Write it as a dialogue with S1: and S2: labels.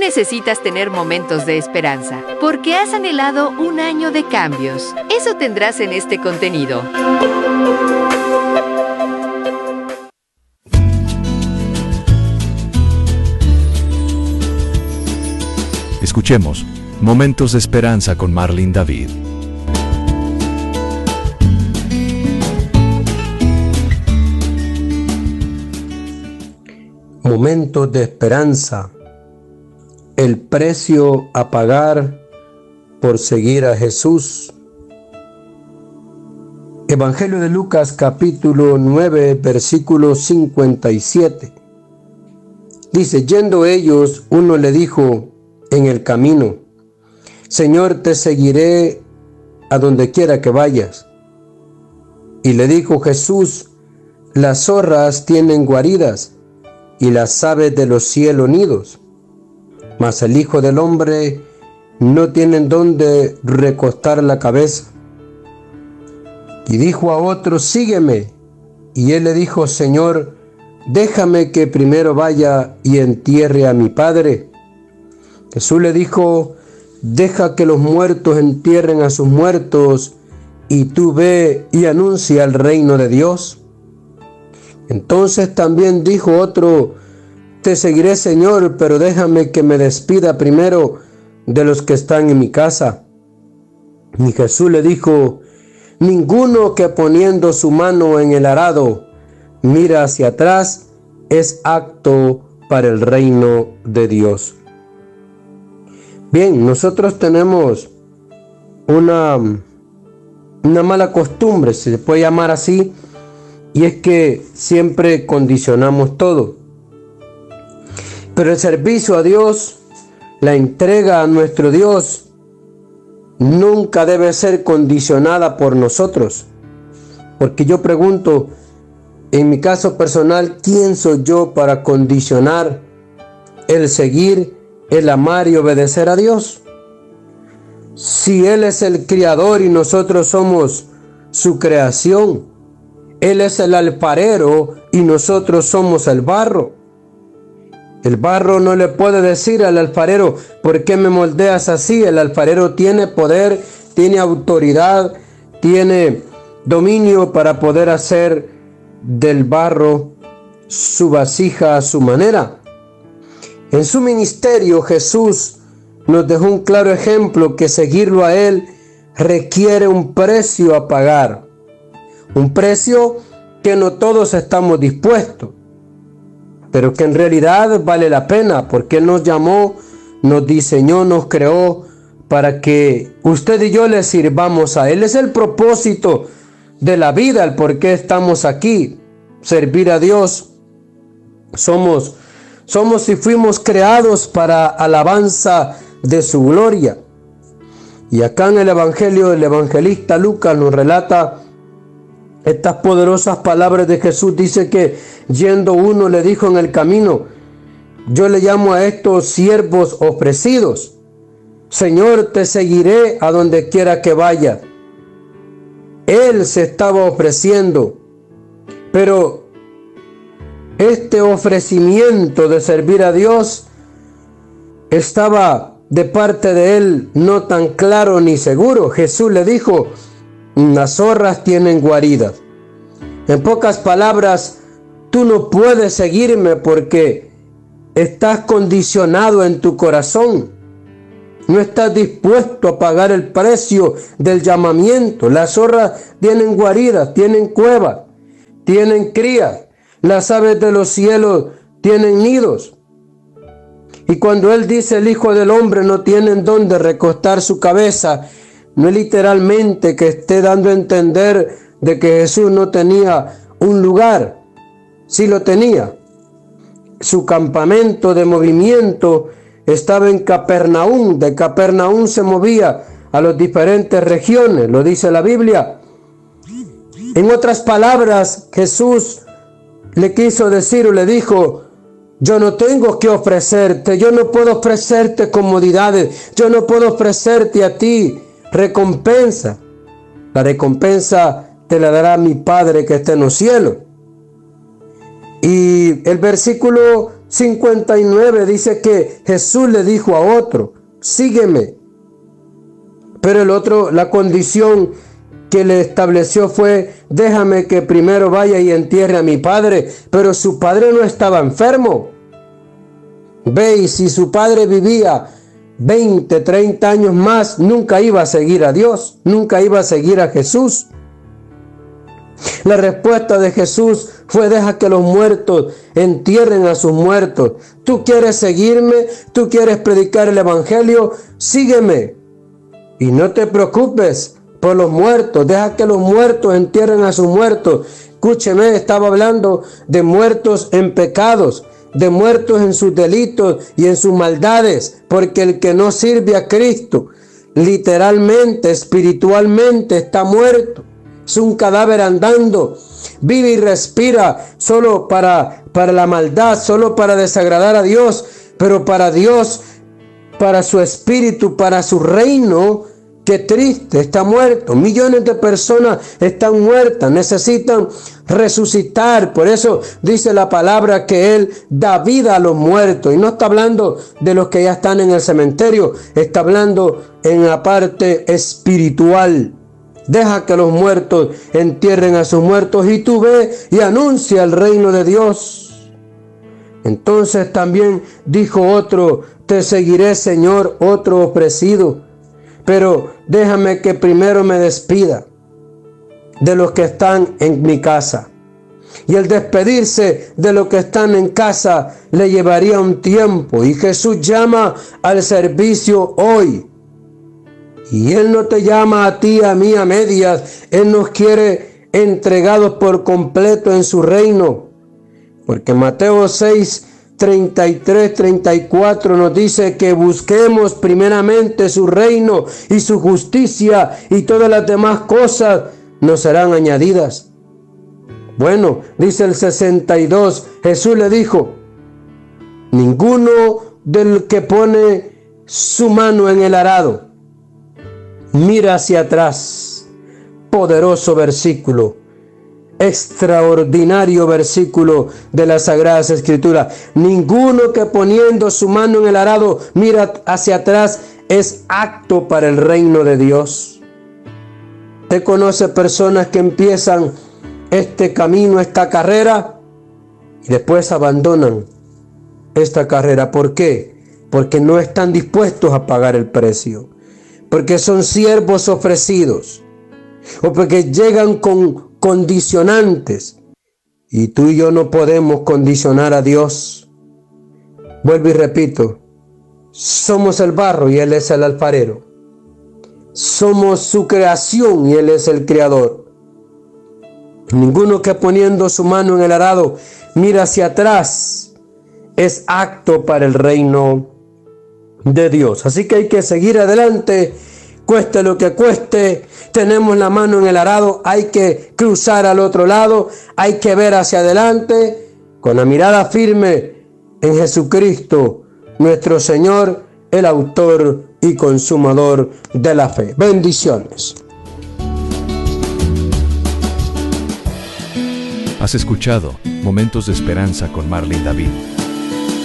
S1: necesitas tener momentos de esperanza, porque has anhelado un año de cambios. Eso tendrás en este contenido.
S2: Escuchemos Momentos de Esperanza con Marlene David.
S3: Momentos de esperanza. El precio a pagar por seguir a Jesús. Evangelio de Lucas, capítulo 9, versículo 57. Dice: yendo ellos, uno le dijo en el camino: Señor, te seguiré a donde quiera que vayas. Y le dijo Jesús: las zorras tienen guaridas y las aves de los cielos nidos, mas el Hijo del Hombre no tiene donde recostar la cabeza. Y dijo a otro: sígueme. Y él le dijo: Señor, déjame que primero vaya y entierre a mi padre. Jesús le dijo: deja que los muertos entierren a sus muertos, y tú ve y anuncia el reino de Dios. Entonces también dijo otro: te seguiré, Señor, pero déjame que me despida primero de los que están en mi casa. Y Jesús le dijo: ninguno que poniendo su mano en el arado mira hacia atrás es apto para el reino de Dios. Bien, nosotros tenemos una mala costumbre, si se puede llamar así, y es que siempre condicionamos todo. Pero el servicio a Dios, la entrega a nuestro Dios, nunca debe ser condicionada por nosotros. Porque yo pregunto, en mi caso personal, ¿quién soy yo para condicionar el seguir, el amar y obedecer a Dios? Si Él es el Creador y nosotros somos su creación, Él es el alfarero y nosotros somos el barro. El barro no le puede decir al alfarero: ¿por qué me moldeas así? El alfarero tiene poder, tiene autoridad, tiene dominio para poder hacer del barro su vasija a su manera. En su ministerio, Jesús nos dejó un claro ejemplo que seguirlo a Él requiere un precio a pagar. Un precio que no todos estamos dispuestos, pero que en realidad vale la pena, porque Él nos llamó, nos diseñó, nos creó para que usted y yo le sirvamos a Él. Es el propósito de la vida, el por qué estamos aquí, servir a Dios. Somos y fuimos creados para alabanza de su gloria. Y acá en el Evangelio, el evangelista Lucas nos relata estas poderosas palabras de Jesús. Dice que yendo uno le dijo en el camino: yo le llamo a estos siervos ofrecidos. Señor, te seguiré a donde quiera que vaya. Él se estaba ofreciendo, pero este ofrecimiento de servir a Dios estaba de parte de él no tan claro ni seguro. Jesús le dijo: las zorras tienen guaridas. En pocas palabras, tú no puedes seguirme porque estás condicionado en tu corazón. No estás dispuesto a pagar el precio del llamamiento. Las zorras tienen guaridas, tienen cuevas, tienen crías. Las aves de los cielos tienen nidos. Y cuando Él dice el Hijo del Hombre no tienen donde recostar su cabeza, no es literalmente que esté dando a entender de que Jesús no tenía un lugar. Sí lo tenía. Su campamento de movimiento estaba en Capernaum. De Capernaum se movía a las diferentes regiones, lo dice la Biblia. En otras palabras, Jesús le quiso decir o le dijo: yo no tengo que ofrecerte, yo no puedo ofrecerte comodidades, yo no puedo ofrecerte a ti recompensa. La recompensa te la dará mi Padre que está en los cielos. Y el versículo 59 dice que Jesús le dijo a otro, sígueme. Pero el otro, la condición que le estableció fue, déjame que primero vaya y entierre a mi padre. Pero su padre no estaba enfermo. Ve, y si su padre vivía 20, 30 años más, nunca iba a seguir a Dios, nunca iba a seguir a Jesús. La respuesta de Jesús fue, deja que los muertos entierren a sus muertos. ¿Tú quieres seguirme? ¿Tú quieres predicar el evangelio? Sígueme. Y no te preocupes por los muertos. Deja que los muertos entierren a sus muertos. Escúcheme, estaba hablando de muertos en pecados, de muertos en sus delitos y en sus maldades. Porque el que no sirve a Cristo, literalmente, espiritualmente, está muerto. Es un cadáver andando, vive y respira solo para la maldad, solo para desagradar a Dios, pero para Dios, para su espíritu, para su reino, qué triste, está muerto. Millones de personas están muertas, necesitan resucitar. Por eso dice la palabra que Él da vida a los muertos. Y no está hablando de los que ya están en el cementerio, está hablando en la parte espiritual. Deja que los muertos entierren a sus muertos y tú ve y anuncia el reino de Dios. Entonces también dijo otro, te seguiré, Señor, otro ofrecido, pero déjame que primero me despida de los que están en mi casa. Y el despedirse de los que están en casa le llevaría un tiempo. Y Jesús llama al servicio hoy. Y Él no te llama a ti, a mí, a medias. Él nos quiere entregados por completo en su reino. Porque Mateo 6, 33, 34 nos dice que busquemos primeramente su reino y su justicia, y todas las demás cosas nos serán añadidas. Bueno, dice el 62, Jesús le dijo, ninguno del que pone su mano en el arado mira hacia atrás. Poderoso versículo, extraordinario versículo de las Sagradas Escrituras. Ninguno que poniendo su mano en el arado mira hacia atrás es apto para el reino de Dios. ¿Usted conoce personas que empiezan este camino, esta carrera, y después abandonan esta carrera? ¿Por qué? Porque no están dispuestos a pagar el precio. Porque son siervos ofrecidos, o porque llegan con condicionantes, y tú y yo no podemos condicionar a Dios. Vuelvo y repito, somos el barro y Él es el alfarero. Somos su creación y Él es el creador. Ninguno que poniendo su mano en el arado mira hacia atrás es apto para el reino de Dios. Así que hay que seguir adelante, cueste lo que cueste. Tenemos la mano en el arado, hay que cruzar al otro lado, hay que ver hacia adelante con la mirada firme en Jesucristo, nuestro Señor, el autor y consumador de la fe. Bendiciones.
S2: Has escuchado Momentos de Esperanza con Marlene David.